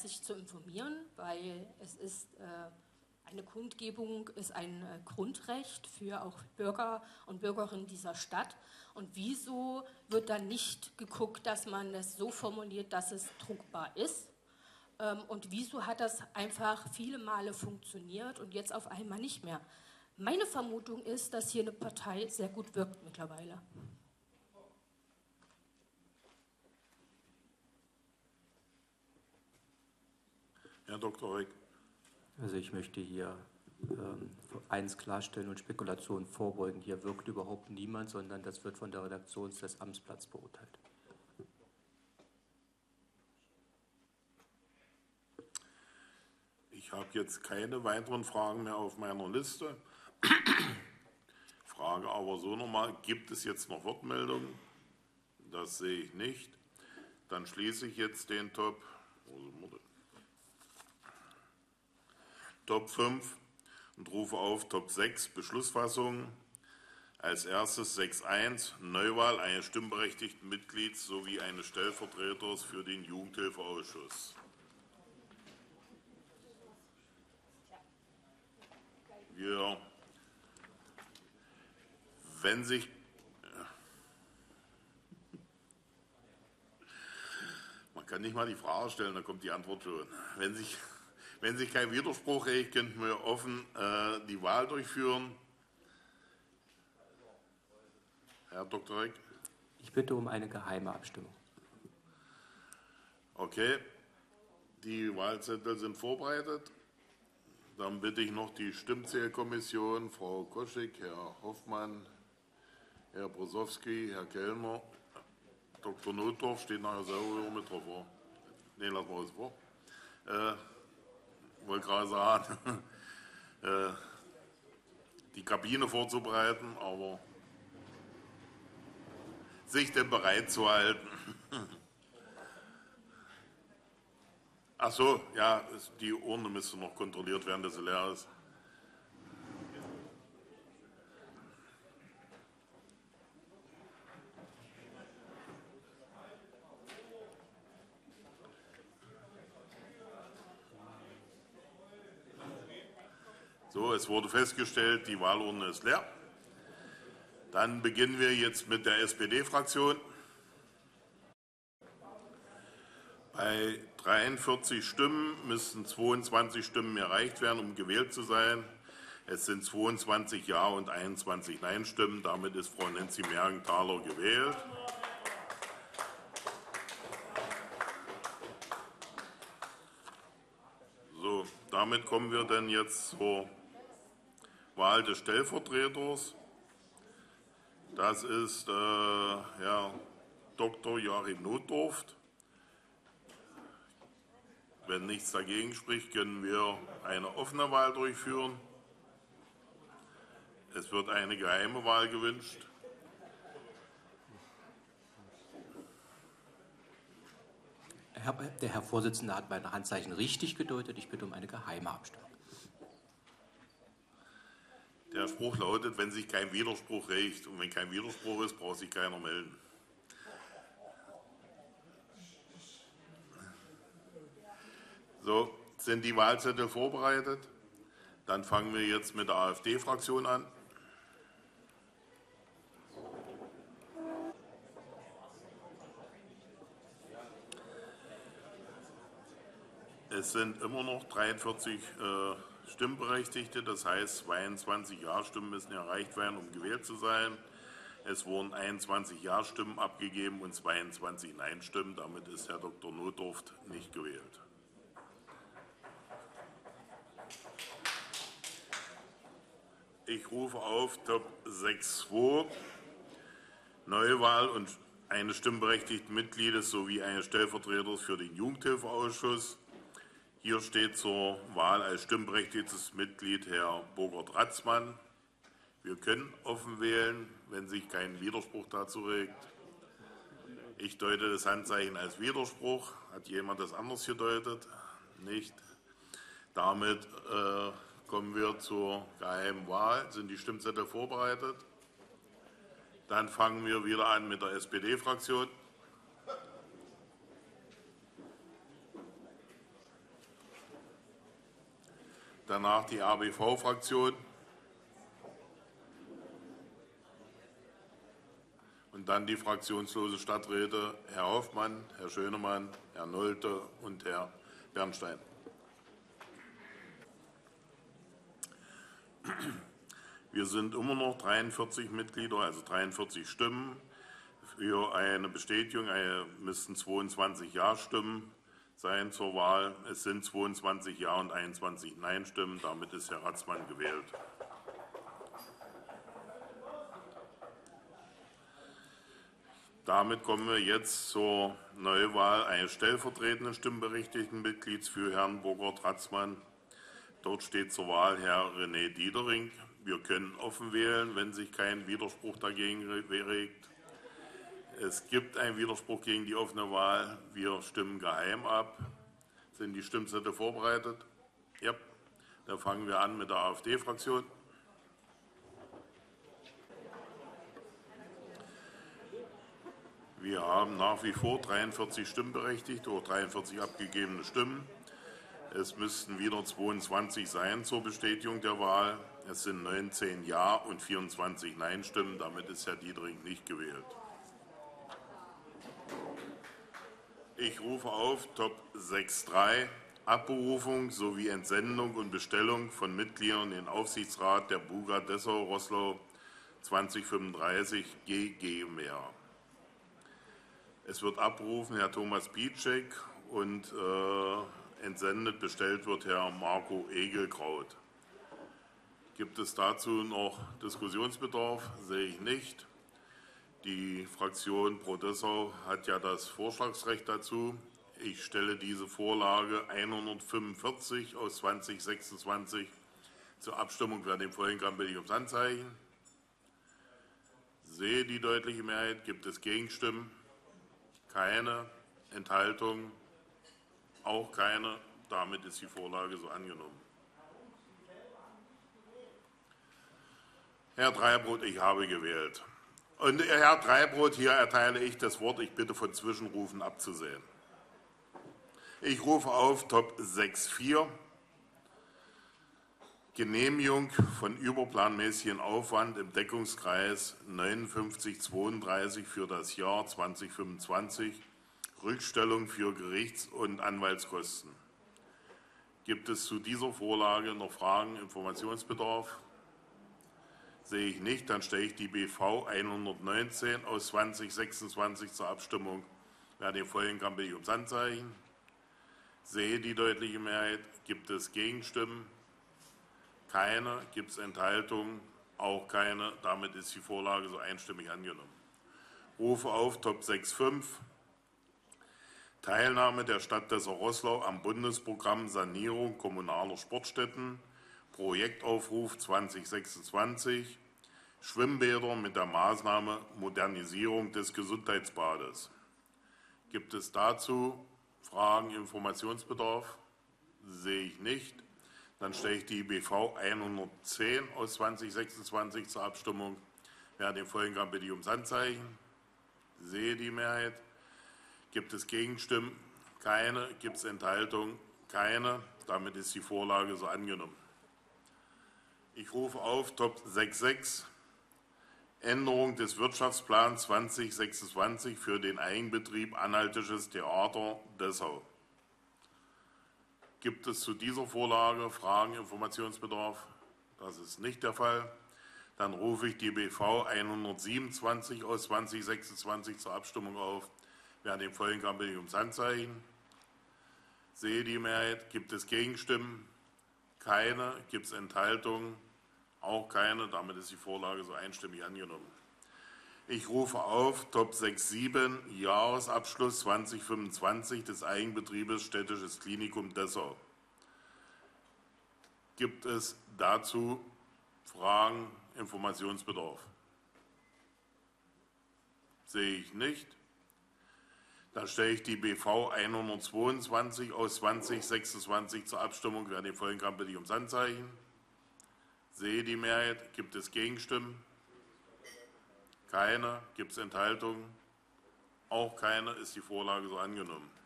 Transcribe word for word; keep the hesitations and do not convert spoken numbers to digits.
sich zu informieren, weil es ist, äh, eine Kundgebung ist ein äh, Grundrecht für auch Bürger und Bürgerinnen dieser Stadt. Und wieso wird dann nicht geguckt, dass man es so formuliert, dass es druckbar ist? Ähm, und wieso hat das einfach viele Male funktioniert und jetzt auf einmal nicht mehr? Meine Vermutung ist, dass hier eine Partei sehr gut wirkt mittlerweile. Herr Doktor Röck. Also ich möchte hier ähm, eins klarstellen und Spekulationen vorbeugen. Hier wirkt überhaupt niemand, sondern das wird von der Redaktion des Amtsblatts beurteilt. Ich habe jetzt keine weiteren Fragen mehr auf meiner Liste. Frage aber so nochmal, gibt es jetzt noch Wortmeldungen? Das sehe ich nicht. Dann schließe ich jetzt den Top, Top fünf und rufe auf Top sechs, Beschlussfassung. Als erstes sechs Punkt eins, Neuwahl eines stimmberechtigten Mitglieds sowie eines Stellvertreters für den Jugendhilfeausschuss. Wir, wenn sich, man kann nicht mal die Frage stellen, dann kommt die Antwort schon. Wenn sich, wenn sich kein Widerspruch regt, könnten wir offen äh, die Wahl durchführen. Herr Doktor Röck. Ich bitte um eine geheime Abstimmung. Okay, die Wahlzettel sind vorbereitet. Dann bitte ich noch die Stimmzählkommission, Frau Koschek, Herr Hoffmann, Herr Brosowski, Herr Kellner, Doktor Notdorf steht nachher selber mit drauf vor. Nein, lassen wir es vor. Äh, wollte gerade sagen, äh, die Kabine vorzubereiten, aber sich denn bereit zu halten. Ach so, ja, die Urne müsste noch kontrolliert werden, dass sie leer ist. So, es wurde festgestellt, die Wahlurne ist leer. Dann beginnen wir jetzt mit der S P D-Fraktion. Bei dreiundvierzig Stimmen müssten zweiundzwanzig Stimmen erreicht werden, um gewählt zu sein. Es sind zweiundzwanzig Ja- und einundzwanzig Nein-Stimmen. Damit ist Frau Nancy Mergenthaler gewählt. So, damit kommen wir dann jetzt zur Wahl des Stellvertreters. Das ist äh, Herr Doktor Joachim Notdorf. Wenn nichts dagegen spricht, können wir eine offene Wahl durchführen. Es wird eine geheime Wahl gewünscht. Herr, der Herr Vorsitzende hat meine Handzeichen richtig gedeutet. Ich bitte um eine geheime Abstimmung. Der Spruch lautet, wenn sich kein Widerspruch regt. Und wenn kein Widerspruch ist, braucht sich keiner melden. So, sind die Wahlzettel vorbereitet? Dann fangen wir jetzt mit der AfD-Fraktion an. Es sind immer noch dreiundvierzig äh, Stimmberechtigte, das heißt zweiundzwanzig Ja-Stimmen müssen erreicht werden, um gewählt zu sein. Es wurden einundzwanzig Ja-Stimmen abgegeben und zweiundzwanzig Nein-Stimmen. Damit ist Herr Doktor Notdorf nicht gewählt. Ich rufe auf Top sechs Punkt zwei, Neuwahl und eines stimmberechtigten Mitgliedes sowie eines Stellvertreters für den Jugendhilfeausschuss. Hier steht zur Wahl als stimmberechtigtes Mitglied Herr Burgert-Ratzmann. Wir können offen wählen, wenn sich kein Widerspruch dazu regt. Ich deute das Handzeichen als Widerspruch. Hat jemand das anders gedeutet? Nicht. Damit äh, kommen wir zur geheimen Wahl. Sind die Stimmzettel vorbereitet? Dann fangen wir wieder an mit der S P D-Fraktion. Danach die A B V-Fraktion. Und dann die fraktionslose Stadträte Herr Hoffmann, Herr Schönemann, Herr Nolte und Herr Bernstein. Wir sind immer noch dreiundvierzig Mitglieder, also dreiundvierzig Stimmen. Für eine Bestätigung müssten zweiundzwanzig Ja-Stimmen sein zur Wahl. Es sind zweiundzwanzig Ja- und einundzwanzig Nein-Stimmen. Damit ist Herr Ratzmann gewählt. Damit kommen wir jetzt zur Neuwahl eines stellvertretenden stimmberechtigten Mitglieds für Herrn Burkhard-Ratzmann. Dort steht zur Wahl Herr René Diedering. Wir können offen wählen, wenn sich kein Widerspruch dagegen regt. Es gibt einen Widerspruch gegen die offene Wahl. Wir stimmen geheim ab. Sind die Stimmzettel vorbereitet? Ja. Dann fangen wir an mit der AfD-Fraktion. Wir haben nach wie vor dreiundvierzig Stimmberechtigte oder dreiundvierzig abgegebene Stimmen. Es müssten wieder zweiundzwanzig sein zur Bestätigung der Wahl. Es sind neunzehn Ja- und vierundzwanzig Nein-Stimmen. Damit ist Herr Diedering nicht gewählt. Ich rufe auf Top sechs Punkt drei, Abberufung sowie Entsendung und Bestellung von Mitgliedern in den Aufsichtsrat der Buga Dessau-Roßlau zweitausendfünfunddreißig G GmbH. Es wird abberufen Herr Thomas Pieczek und äh, entsendet, bestellt wird Herr Marco Egelkraut. Gibt es dazu noch Diskussionsbedarf? Sehe ich nicht. Die Fraktion Pro Dessau hat ja das Vorschlagsrecht dazu. Ich stelle diese Vorlage hundertfünfundvierzig aus zweitausendsechsundzwanzig zur Abstimmung. Wer dem folgen kann, bitte ich ums Handzeichen. Sehe die deutliche Mehrheit. Gibt es Gegenstimmen? Keine. Enthaltung? Auch keine. Damit ist die Vorlage so angenommen. Herr Dreibrot, ich habe gewählt. Und Herr Dreibrot, hier erteile ich das Wort. Ich bitte von Zwischenrufen abzusehen. Ich rufe auf Top sechs Punkt vier. Genehmigung von überplanmäßigen Aufwand im Deckungskreis neunundfünfzig zweiunddreißig für das Jahr zweitausendfünfundzwanzig, Rückstellung für Gerichts- und Anwaltskosten. Gibt es zu dieser Vorlage noch Fragen, Informationsbedarf? Sehe ich nicht, dann stelle ich die B V hundertneunzehn aus zweitausendsechsundzwanzig zur Abstimmung. Wer dem folgen kann, bitte ich ums Handzeichen. Sehe die deutliche Mehrheit. Gibt es Gegenstimmen? Keine. Gibt es Enthaltungen? Auch keine. Damit ist die Vorlage so einstimmig angenommen. Rufe auf Top sechs Punkt fünf. Teilnahme der Stadt Dessau-Roßlau am Bundesprogramm Sanierung kommunaler Sportstätten. Projektaufruf zweitausendsechsundzwanzig. Schwimmbäder mit der Maßnahme Modernisierung des Gesundheitsbades. Gibt es dazu Fragen, Informationsbedarf? Sehe ich nicht. Dann stelle ich die B V hundertzehn aus zweitausendsechsundzwanzig zur Abstimmung. Wer dem folgen kann, bitte ich ums Handzeichen. Sehe die Mehrheit. Gibt es Gegenstimmen? Keine. Gibt es Enthaltungen? Keine. Damit ist die Vorlage so angenommen. Ich rufe auf Top sechs Punkt sechs. Änderung des Wirtschaftsplans zweitausendsechsundzwanzig für den Eigenbetrieb Anhaltisches Theater Dessau. Gibt es zu dieser Vorlage Fragen, Informationsbedarf? Das ist nicht der Fall. Dann rufe ich die B V hundertsiebenundzwanzig aus zweitausendsechsundzwanzig zur Abstimmung auf. Wer dem folgen kann, bitte ich ums Handzeichen. Sehe die Mehrheit. Gibt es Gegenstimmen? Keine. Gibt es Enthaltungen? Auch keine. Damit ist die Vorlage so einstimmig angenommen. Ich rufe auf Top sechs Punkt sieben, Jahresabschluss zweitausendfünfundzwanzig des Eigenbetriebes Städtisches Klinikum Dessau. Gibt es dazu Fragen, Informationsbedarf? Sehe ich nicht. Dann stelle ich die B V hundertzweiundzwanzig aus zweitausendsechsundzwanzig zur Abstimmung. Wer dem folgen kann, bitte ich ums Handzeichen. Sehe die Mehrheit. Gibt es Gegenstimmen? Keine. Gibt es Enthaltungen? Auch keine. Ist die Vorlage so angenommen.